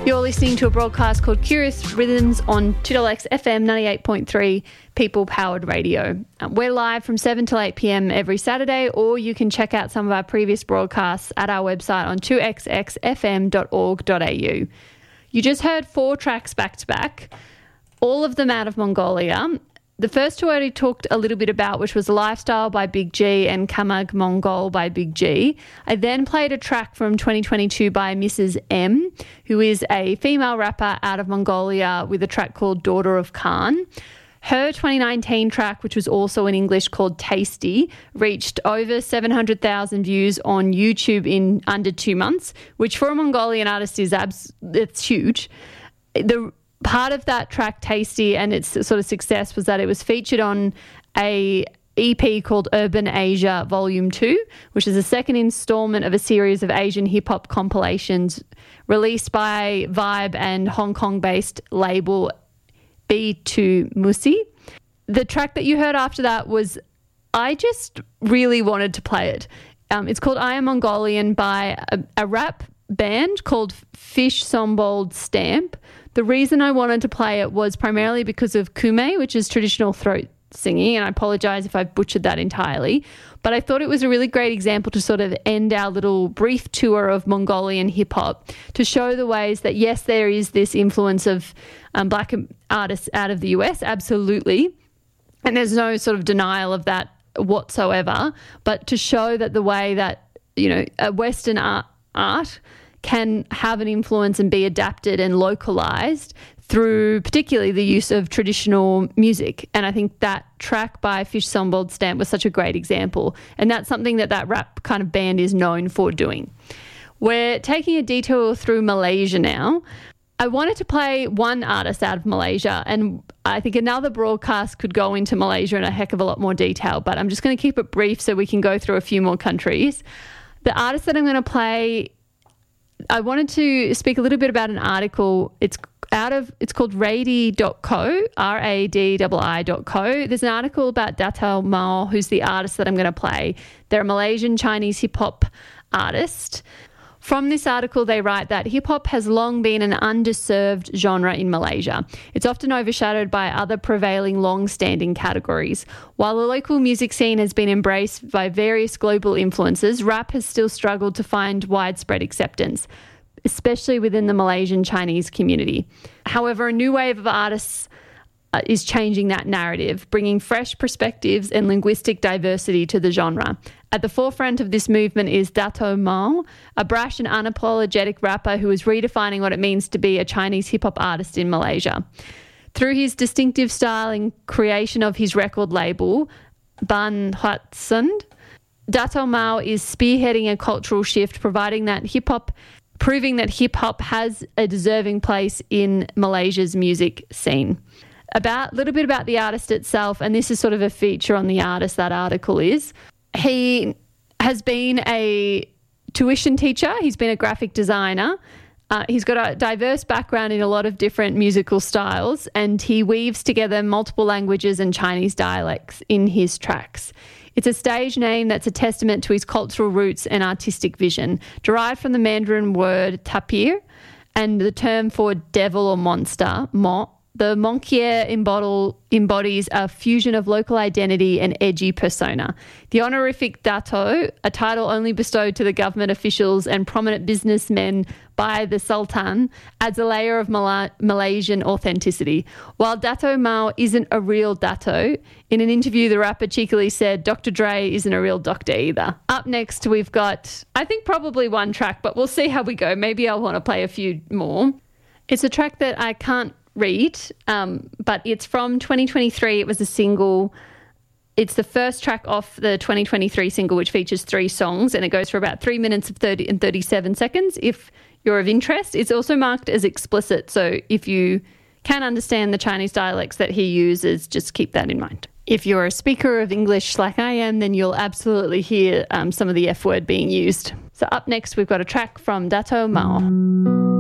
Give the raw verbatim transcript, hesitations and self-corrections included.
You're listening to a broadcast called Curious Rhythms on two X F M ninety-eight point three People-Powered Radio. Um, we're live from seven till eight p.m. every Saturday, or you can check out some of our previous broadcasts at our website on two x x f m dot org dot a u. You just heard four tracks back-to-back, all of them out of Mongolia. The first two I already talked a little bit about, which was Lifestyle by Big G and Kamag Mongol by Big G. I then played a track from twenty twenty-two by Missus M, who is a female rapper out of Mongolia with a track called Daughter of Khan. Her twenty nineteen track, which was also in English called Tasty, reached over seven hundred thousand views on YouTube in under two months, which for a Mongolian artist is abs- it's huge. The part of that track, Tasty, and its sort of success was that it was featured on a E P called Urban Asia Volume two, which is the second installment of a series of Asian hip-hop compilations released by Vibe and Hong Kong-based label B two Musi. The track that you heard after that was, I just really wanted to play it. Um, it's called I Am Mongolian by a, a rap band called Fish Sombold Stamp. The reason I wanted to play it was primarily because of kume, which is traditional throat singing, and I apologise if I've butchered that entirely, but I thought it was a really great example to sort of end our little brief tour of Mongolian hip-hop, to show the ways that, yes, there is this influence of um, black artists out of the U S, absolutely, and there's no sort of denial of that whatsoever, but to show that the way that, you know, a Western art, art can have an influence and be adapted and localized through particularly the use of traditional music. And I think that track by Fish Sombold Stamp was such a great example. And that's something that that rap kind of band is known for doing. We're taking a detour through Malaysia now. I wanted to play one artist out of Malaysia, and I think another broadcast could go into Malaysia in a heck of a lot more detail, but I'm just going to keep it brief so we can go through a few more countries. The artist that I'm going to play, I wanted to speak a little bit about an article. It's out of, it's called Radi dot co, R A D I I dot co. There's an article about Dato Mao, who's the artist that I'm going to play. They're a Malaysian Chinese hip-hop artist. From this article, they write that hip-hop has long been an underserved genre in Malaysia. It's often overshadowed by other prevailing long-standing categories. While the local music scene has been embraced by various global influences, rap has still struggled to find widespread acceptance, especially within the Malaysian Chinese community. However, a new wave of artists uh, is changing that narrative, bringing fresh perspectives and linguistic diversity to the genre. At the forefront of this movement is Dato Mao, a brash and unapologetic rapper who is redefining what it means to be a Chinese hip-hop artist in Malaysia. Through his distinctive style and creation of his record label, Ban Huat Sund, Dato Mao is spearheading a cultural shift, providing that hip-hop proving that hip-hop has a deserving place in Malaysia's music scene. About a little bit about the artist itself, and this is sort of a feature on the artist, that article is. He has been a tuition teacher. He's been a graphic designer. Uh, he's got a diverse background in a lot of different musical styles, and he weaves together multiple languages and Chinese dialects in his tracks. It's a stage name that's a testament to his cultural roots and artistic vision, derived from the Mandarin word tapir and the term for devil or monster, mo. The Monkier embodies a fusion of local identity and edgy persona. The honorific Dato, a title only bestowed to the government officials and prominent businessmen by the Sultan, adds a layer of Mal- Malaysian authenticity. While Dato Mao isn't a real Dato, in an interview the rapper cheekily said Doctor Dre isn't a real doctor either. Up next we've got, I think probably one track, but we'll see how we go. Maybe I'll want to play a few more. It's a track that I can't read, um, but it's from twenty twenty-three. It was a single. It's the first track off the twenty twenty-three single, which features three songs, and it goes for about three minutes of thirty and thirty-seven seconds. If you're of interest, it's also marked as explicit, so if you can understand the Chinese dialects that he uses, just keep that in mind. If you're a speaker of English like I am, then you'll absolutely hear um, some of the F word being used. So up next, we've got a track from Dato Mao.